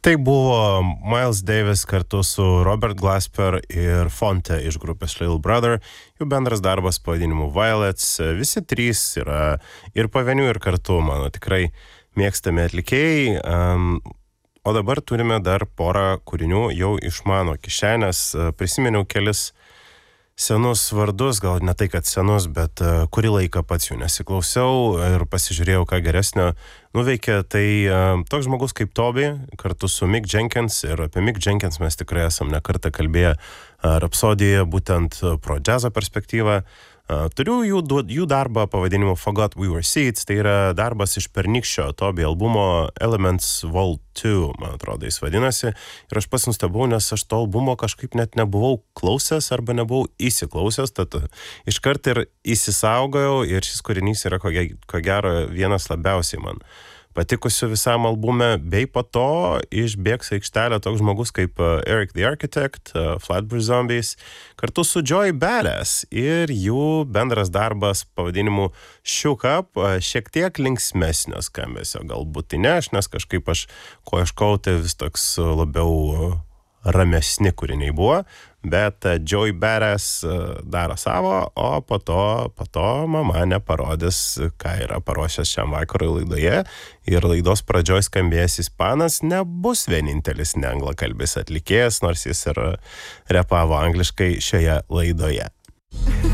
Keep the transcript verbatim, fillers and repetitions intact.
Tai buvo Miles Davis kartu su Robert Glasper ir Fonte iš grupės Little Brother. Jų bendras darbas pavadinimu Violets. Visi trys yra ir pavienių, ir kartu, mano tikrai mėgstami atlikėjai. Um, o dabar turime dar porą kūrinių jau iš mano kišenės. Prisiminiau kelis senus vardus, gal ne tai, kad senus, bet uh, kurį laiką pats jų nesiklausiau ir pasižiūrėjau, ką geresnio nuveikė. Tai uh, toks žmogus kaip Toby, kartu su Mick Jenkins, ir apie Mick Jenkins mes tikrai esam ne kartą kalbėję uh, Rapsodijoje, būtent uh, pro džiazo perspektyvą. Uh, turiu jų, jų darbą pavadinimu Forgot We Were Seeds, tai yra darbas iš pernykščio Toby albumo Elements Vol. du, man atrodo, jis vadinasi. Ir aš pats nustebau, nes aš to albumo kažkaip net nebuvau klausęs arba nebuvau įsiklausęs, tad iškart ir įsisaugojau ir šis kūrinys yra ko, ko gero vienas labiausiai man patikusių visam albume, bei po to išbėgs aikštelę toks žmogus kaip Eric the Architect, Flatbush Zombies, kartu su Joey Badass ir jų bendras darbas pavadinimu Shook Up, šiek tiek linksmesnio skambesio, galbūt tai ne aš, nes kažkaip aš ko ieškau, tai vis toks labiau ramesni kūriniai buvo, bet Joey Badass daro savo, o po to, po to mama neparodys, ką yra paruošęs šiam vakarui laidoje, ir laidos pradžioj skambėjęs ispanas nebus vienintelis neanglakalbis atlikėjas, nors jis ir repavo angliškai šioje laidoje.